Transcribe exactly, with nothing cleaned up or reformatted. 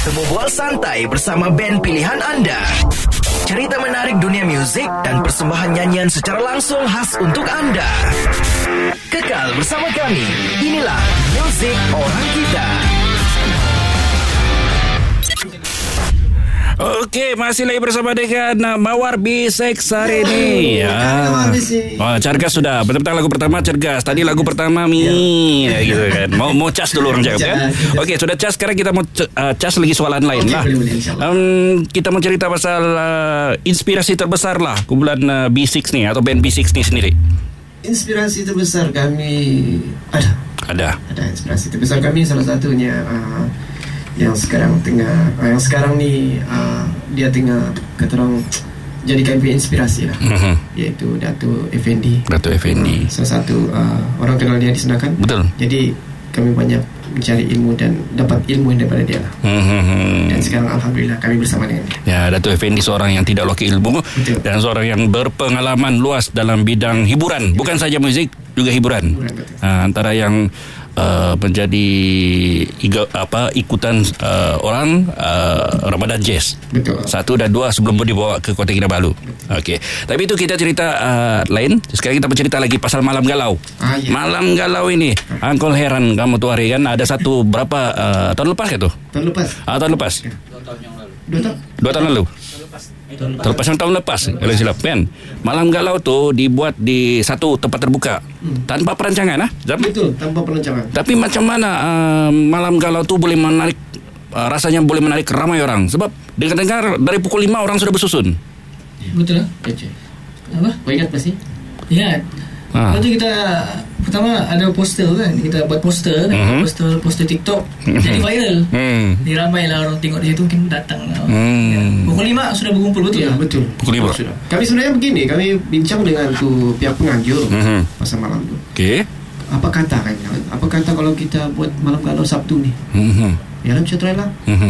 Temu bual santai bersama band pilihan anda. Cerita menarik dunia muzik dan persembahan nyanyian secara langsung khas untuk anda. Kekal bersama kami. Inilah Muzik Orang Kita. Okey, masih lagi bersama dengan uh, Mawar B six hari ini. Ya. Oh, Cergas sudah. Betul-betul lagu pertama Cergas. Tadi lagu pertama Mi ya, gitu kan. Mau mau cas dulu orang cakap kan. Okey, sudah cas. Sekarang kita mau uh, cas lagi soalan lain lah. Um, kita mau cerita pasal uh, inspirasi terbesar lah kumpulan uh, B six ni atau band B six ni sendiri. Inspirasi terbesar kami ada. Ada. Ada inspirasi terbesar kami, salah satunya uh, yang sekarang tengah uh, yang sekarang ni uh, dia tengah kata orang jadi kami inspirasi lah, uh-huh. iaitu Dato' Effendi. Dato' Effendi. Uh, salah satu uh, orang kenal dia di Senakan. Betul. Jadi kami banyak mencari ilmu dan dapat ilmu daripada dia lah. Uh-huh. Dan sekarang alhamdulillah kami bersama dengan dia. Ya, Dato' Effendi seorang yang tidak loki ilmu. Betul. Dan seorang yang berpengalaman luas dalam bidang hiburan, bukan saja muzik, juga hiburan. hiburan uh, antara yang Uh, menjadi iga, apa ikutan uh, orang uh, Ramadan Jazz. Betul. Satu dan dua sebelum dibawa ke Kota Kinabalu. Okey. Tapi itu kita cerita uh, lain. Sekarang kita bercerita lagi pasal Malam Galau. Ah, ya. Malam Galau ini, Angkol heran kamu tu hari kan ada satu berapa uh, tahun lepas ke tu? Tahun lepas. Ah, tahun lepas. Ya. Dua tahun yang lalu. Dua tahun. Dua tahun lalu. Terlepas yang tahun lepas kalau silap kan. Malam Galau tu dibuat di satu tempat terbuka hmm. tanpa perancangan ah. Betul, tanpa perancangan. Tapi macam mana uh, Malam Galau tu boleh menarik uh, rasanya boleh menarik ramai orang sebab dengar-dengar dari pukul lima orang sudah bersusun. Betul lah. Apa? Kau ingat pasti? Ingat. Ha. Lepas tu kita pertama ada poster kan, kita buat poster, uh-huh. poster poster TikTok, uh-huh. jadi viral. Uh-huh. Jadi ramai lah orang tengok di situ, mungkin datang lah. Uh-huh. Ya. Pukul lima sudah berkumpul betul? Ya, betul. Pukul lima. Sudah. Kami sebenarnya begini, kami bincang dengan tu pihak penganjur uh-huh. pasal malam tu. Okey. Apa kata kan? Apa kata kalau kita buat Malam Galau Sabtu ni? Uh-huh. Ya, kita try lah. Uh-huh.